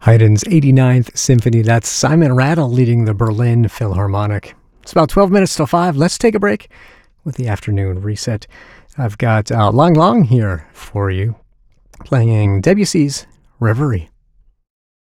Haydn's 89th Symphony. That's Simon Rattle leading the Berlin Philharmonic. It's about 12 minutes till 5. Let's take a break with the afternoon reset. I've got Lang Lang here for you, playing Debussy's Reverie.